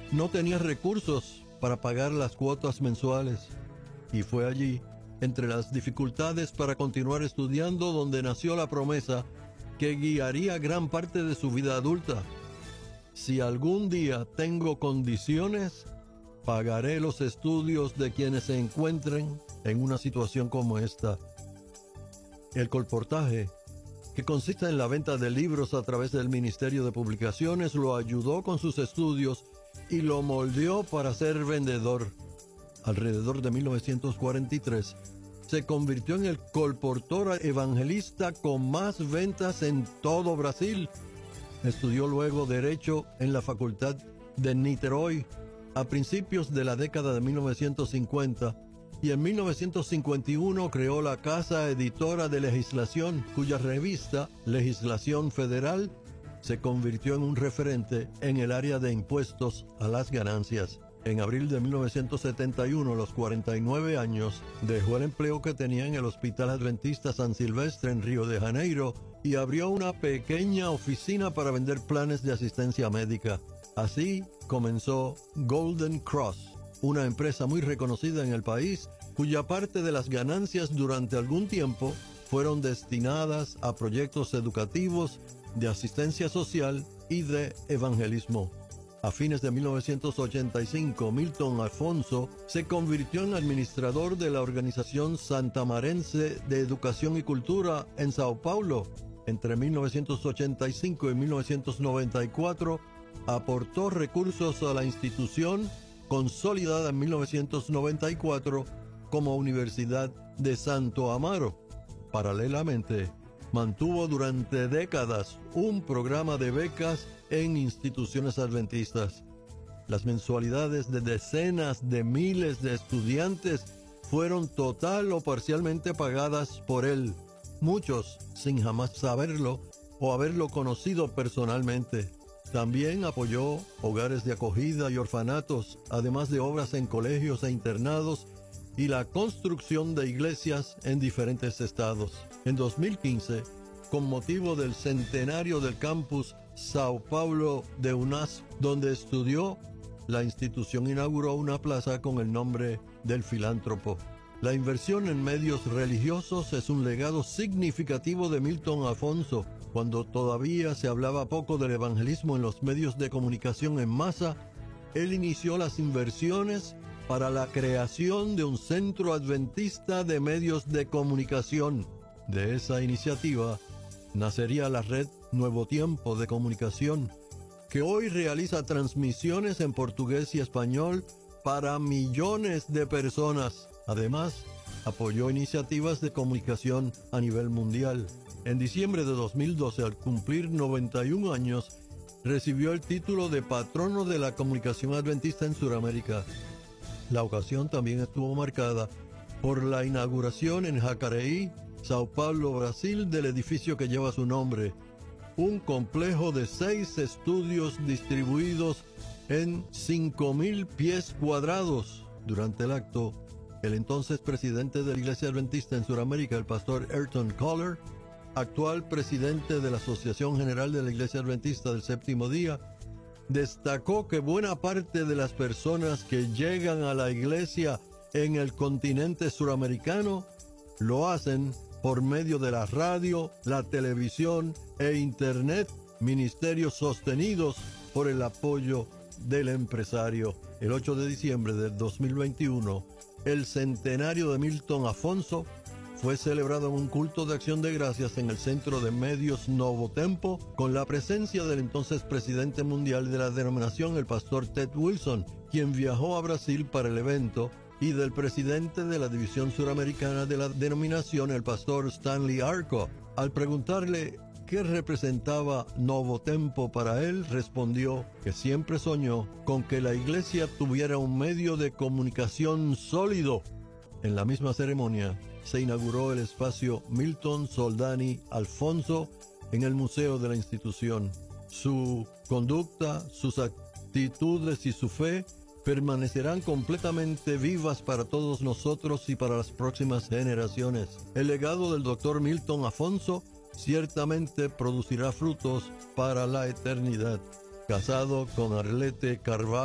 no tenía recursos para pagar las cuotas mensuales. Y fue allí, entre las dificultades para continuar estudiando, donde nació la promesa que guiaría gran parte de su vida adulta. Si algún día tengo condiciones, pagaré los estudios de quienes se encuentren en una situación como esta. El colportaje, que consiste en la venta de libros a través del Ministerio de Publicaciones, lo ayudó con sus estudios y lo moldeó para ser vendedor. Alrededor de 1943, se convirtió en el colportor evangelista con más ventas en todo Brasil. Estudió luego Derecho en la Facultad de Niterói a principios de la década de 1950 y en 1951 creó la Casa Editora de Legislación, cuya revista, Legislación Federal, se convirtió en un referente en el área de impuestos a las ganancias. En abril de 1971, a los 49 años, dejó el empleo que tenía en el Hospital Adventista San Silvestre en Río de Janeiro y abrió una pequeña oficina para vender planes de asistencia médica. Así comenzó Golden Cross, una empresa muy reconocida en el país, cuya parte de las ganancias durante algún tiempo fueron destinadas a proyectos educativos, de asistencia social y de evangelismo. A fines de 1985, Milton Afonso se convirtió en administrador de la Organización Santamarense de Educación y Cultura en Sao Paulo. Entre 1985 y 1994, aportó recursos a la institución, consolidada en 1994 como Universidad de Santo Amaro. Paralelamente, mantuvo durante décadas un programa de becas en instituciones adventistas. Las mensualidades de decenas de miles de estudiantes fueron total o parcialmente pagadas por él, muchos sin jamás saberlo o haberlo conocido personalmente. También apoyó hogares de acogida y orfanatos, además de obras en colegios e internados y la construcción de iglesias en diferentes estados. En 2015, con motivo del centenario del campus Sao Paulo de UNASP, donde estudió, la institución inauguró una plaza con el nombre del filántropo. La inversión en medios religiosos es un legado significativo de Milton Afonso. Cuando todavía se hablaba poco del evangelismo en los medios de comunicación en masa, él inició las inversiones para la creación de un centro adventista de medios de comunicación. De esa iniciativa nacería la red Nuevo Tiempo de Comunicación, que hoy realiza transmisiones en portugués y español para millones de personas. Además, apoyó iniciativas de comunicación a nivel mundial. En diciembre de 2012, al cumplir 91 años, recibió el título de patrono de la comunicación adventista en Sudamérica. La ocasión también estuvo marcada por la inauguración en Jacareí, Sao Paulo, Brasil, del edificio que lleva su nombre, un complejo de 6 estudios distribuidos en 5,000 pies cuadrados. Durante el acto, el entonces presidente de la Iglesia Adventista en Sudamérica, el pastor Ayrton Coller, actual presidente de la Asociación General de la Iglesia Adventista del Séptimo Día, destacó que buena parte de las personas que llegan a la iglesia en el continente suramericano lo hacen por medio de la radio, la televisión e internet, ministerios sostenidos por el apoyo del empresario. El 8 de diciembre del 2021, el centenario de Milton Afonso fue celebrado en un culto de acción de gracias en el Centro de Medios Novo Tempo, con la presencia del entonces presidente mundial de la denominación, el pastor Ted Wilson, quien viajó a Brasil para el evento, y del presidente de la división suramericana de la denominación, el pastor Stanley Arco. Al preguntarle qué representaba Novo Tempo para él, respondió que siempre soñó con que la iglesia tuviera un medio de comunicación sólido. En la misma ceremonia se inauguró el espacio Milton Soldani Alfonso en el museo de la institución. Su conducta, sus actitudes y su fe permanecerán completamente vivas para todos nosotros y para las próximas generaciones. El legado del Dr. Milton Afonso ciertamente producirá frutos para la eternidad. Casado con Arlette Carvalho